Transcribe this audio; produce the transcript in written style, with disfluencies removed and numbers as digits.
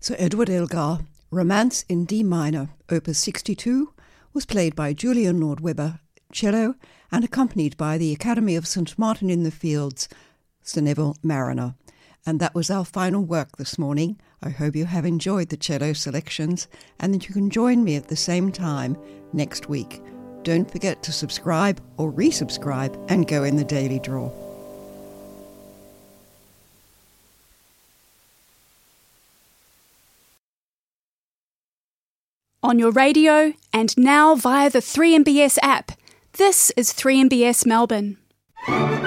Sir Edward Elgar, Romance in D minor, Opus 62, was played by Julian Lord Webber, cello, and accompanied by the Academy of St Martin in the Fields, Sir Neville Marriner. And that was our final work this morning. I hope you have enjoyed the cello selections and that you can join me at the same time next week. Don't forget to subscribe or resubscribe and go in the daily draw. On your radio and now via the 3MBS app. This is 3MBS Melbourne.